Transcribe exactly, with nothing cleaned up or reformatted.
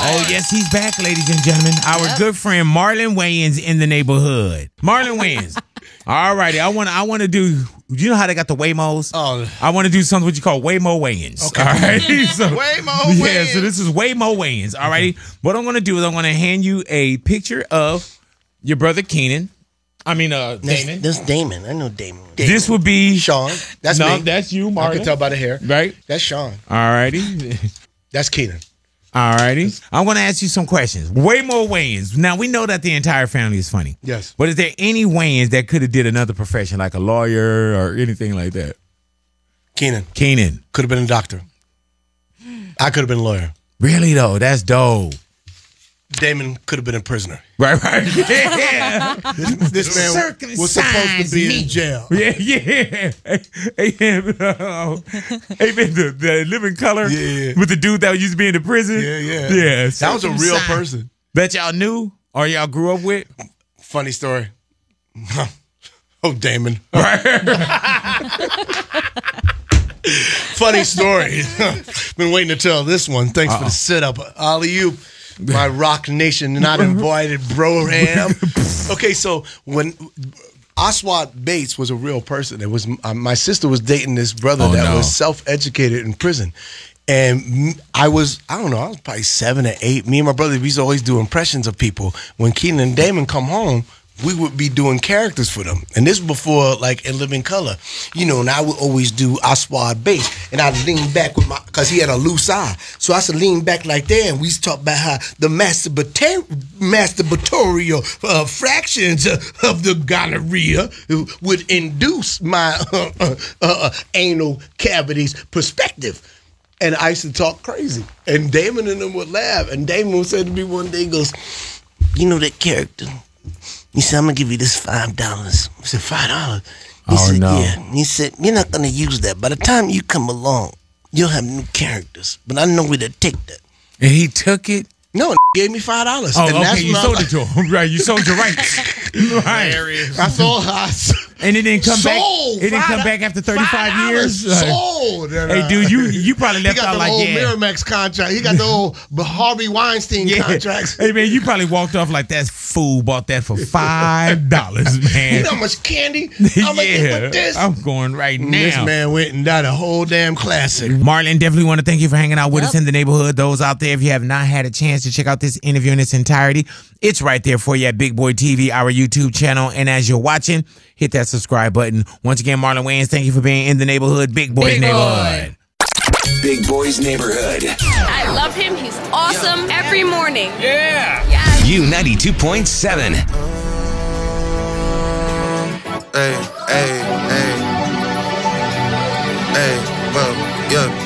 Oh, yes, he's back, ladies and gentlemen. Our yep. good friend Marlon Wayans in the neighborhood. Marlon Wayans. All righty. I want I want to do, you know how they got the Waymos? Oh. I want to do something what you call Waymo Wayans. Okay. All right. so, Waymo Wayans. Yeah, so this is Waymo Wayans. All righty. Okay. What I'm going to do is I'm going to hand you a picture of your brother Keenan. I mean, uh, Damon. This, this Damon. I know Damon. Damon. This would be Sean. That's no, me. that's you, Marlon. I can tell by the hair. Right? That's Sean. All righty. That's Keenan. All righty. I'm going to ask you some questions. Waymo Wayans. Now, we know that the entire family is funny. Yes. But is there any Wayans that could have did another profession, like a lawyer or anything like that? Keenan. Keenan. Could have been a doctor. I could have been a lawyer. Really, though? That's dope. Damon could have been a prisoner. Right, right. Yeah. this, this man was supposed to be me. in jail. Yeah, yeah. Hey, hey, uh, hey man, the, the living color yeah. with the dude that used to be in the prison. Yeah, yeah. Yeah. That was a real person. That y'all knew or y'all grew up with? Funny story. Oh, Damon. Right. Funny story. Been waiting to tell this one. Thanks Uh-oh. for the sit-up. Alley-oop. My Rock Nation not invited, bro. Ham. Okay, so when Oswald Bates was a real person, it was uh, my sister was dating this brother oh, that no. was self-educated in prison, and I was I don't know I was probably seven or eight. Me and my brother we used to always do impressions of people. When Keenan and Damon come home, we would be doing characters for them. And this was before, like, In Living Color. You know, and I would always do Oswald Bates. And I'd lean back with my, because he had a loose eye. So I used to lean back like that, and we used to talk about how the masturbata- masturbatorial uh, fractions uh, of the gonorrhea would induce my uh, uh, uh, anal cavities perspective. And I used to talk crazy. And Damon and them would laugh. And Damon said to me one day, he goes, you know that character? He said, I'm going to give you this five dollars. I said, five dollars? He oh, said, no. yeah. He said, you're not going to use that. By the time you come along, you'll have new characters. But I know where to take that. And he took it? No, and gave me five dollars. Oh, and okay, that's you sold like, it to him. Right, you sold your rights. Right. I sold I, And it didn't come sold, back. It didn't come back after thirty-five years. Sold. Hey, dude, you you probably left out like yeah. He got the old Miramax contract. He got the old Harvey Weinstein yeah. contracts. Hey man, you probably walked off like that fool bought that for five dollars, man. You know how much candy I'm gonna get with this? I'm going right now. This man went and got a whole damn classic. Marlon, definitely want to thank you for hanging out with yep. us in the neighborhood. Those out there, if you have not had a chance to check out this interview in its entirety, it's right there for you at Big Boy T V, our YouTube channel. And as you're watching, hit that subscribe button. Once again, Marlon Wayans, thank you for being in the neighborhood. Big Boy's Big Neighborhood. Boy. Big Boy's Neighborhood. I love him. He's awesome every morning. Yeah. Yes. U ninety-two point seven. Hey, hey, hey. Hey, well, yeah.